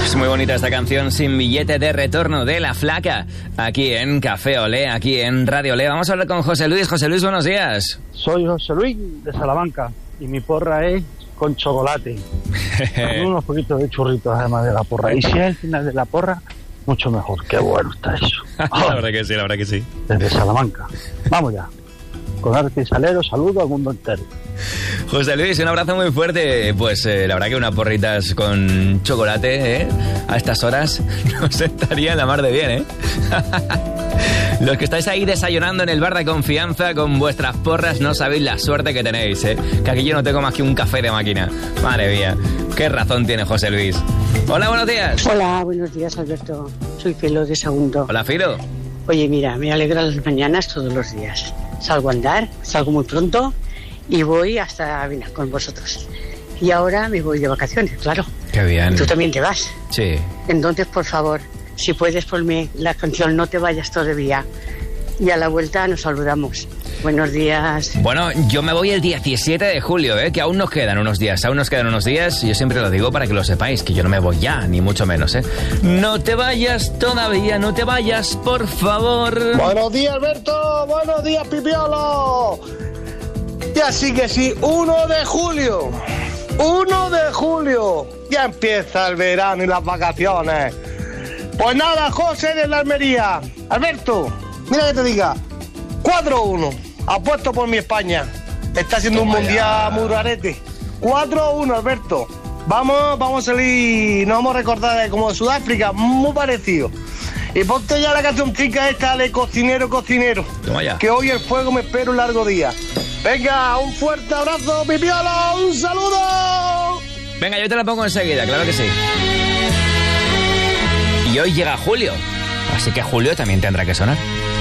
Es muy bonita esta canción, Sin billete de retorno, de La Flaca, aquí en Café Olé, aquí en Radio Olé. Vamos a hablar con José Luis. José Luis, buenos días. Soy José Luis de Salamanca y mi porra es con chocolate. Con unos poquitos de churritos además de la porra. Y si es el final de la porra, mucho mejor. Qué bueno está eso. La verdad que sí, la verdad que sí. Desde Salamanca. Vamos ya. Con arte y salero, saludo al mundo entero. José Luis, un abrazo muy fuerte. Pues la verdad que unas porritas con chocolate, a estas horas nos estaría en la mar de bien, Los que estáis ahí desayunando en el bar de confianza con vuestras porras no sabéis la suerte que tenéis, que aquí yo no tengo más que un café de máquina. Madre mía, qué razón tiene José Luis. Hola, buenos días. Hola, buenos días, Alberto. Soy Filo de Segundo. Hola, Filo. Oye, mira, me alegra las mañanas todos los días. Salgo a andar, salgo muy pronto y voy hasta Ávila con vosotros. Y ahora me voy de vacaciones, claro. Qué bien. Tú también te vas. Sí. Entonces, por favor, si puedes ponme la canción No te vayas todavía. Y a la vuelta nos saludamos. Buenos días. Bueno, yo me voy el 17 de julio, que aún nos quedan unos días. Yo siempre lo digo para que lo sepáis, que yo no me voy ya, ni mucho menos, No te vayas todavía, no te vayas, por favor. Buenos días, Alberto. Buenos días, Pipiolo. Y así que sí, 1 de julio. 1 de julio. Ya empieza el verano y las vacaciones. Pues nada, José de la Almería. Alberto, mira que te diga. 4-1. Apuesto por mi España. Está haciendo un mundial muy rarete. 4-1, Alberto. Vamos a salir. Nos vamos a recordar de como de Sudáfrica. Muy parecido. Y ponte ya la canción chica esta de Cocinero, Cocinero. Toma ya. Que hoy el fuego me espera un largo día. Venga, un fuerte abrazo, Pipiolo. Un saludo. Venga, yo te la pongo enseguida, claro que sí. Y hoy llega julio. Así que julio también tendrá que sonar.